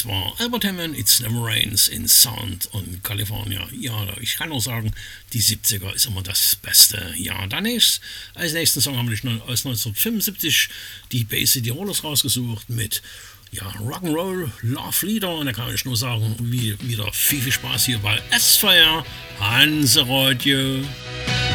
Das war Albert Hammond, It's Never Rains in Sound und California. Ja, ich kann auch sagen, die 70er ist immer das Beste. Ja, als nächsten Song haben wir aus 1975 die Bay City Rollers rausgesucht mit Rock'n'Roll Love Leader. Und da kann ich nur sagen, wieder viel Spaß hier bei S-Fire Hanseradio.